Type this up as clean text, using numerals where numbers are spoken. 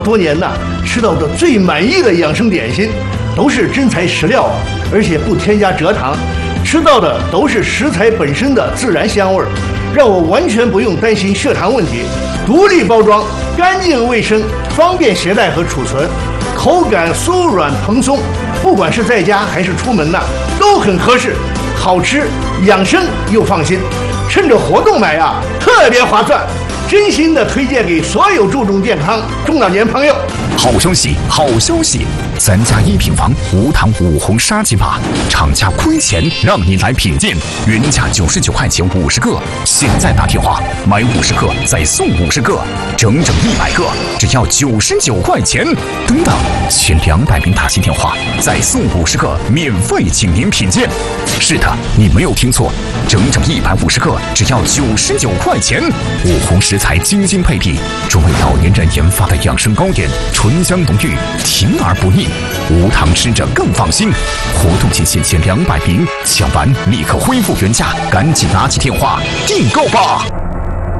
多年呐，吃到的最满意的养生点心，都是真材实料啊，而且不添加蔗糖，吃到的都是食材本身的自然香味儿，让我完全不用担心血糖问题。独立包装，干净卫生，方便携带和储存，口感酥软蓬松，不管是在家还是出门呐，都很合适，好吃、养生又放心。趁着活动买啊，特别划算。真心的推荐给所有注重健康中老年朋友。 好消息，好消息！3加1平方无糖5红沙棘玛，厂家亏钱让你来品鉴，原价99块钱50个，现在打电话买50个再送50个，整整100个，只要99块钱。等等，前200名打进电话再送50个，免费请您品鉴。是的，你没有听错，整整150个，只要99块钱。5红食材精心配比，专为老年人研发的养生糕点，醇香浓郁，甜而不腻，无糖吃着更放心。活动仅限前200名，抢完立刻恢复原价，赶紧拿起电话订购吧。